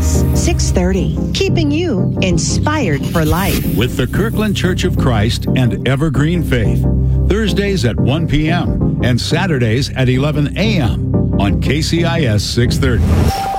KCIS 630, keeping you inspired for life. With the Kirkland Church of Christ and Evergreen Faith. Thursdays at 1 p.m. and Saturdays at 11 a.m. on KCIS 630.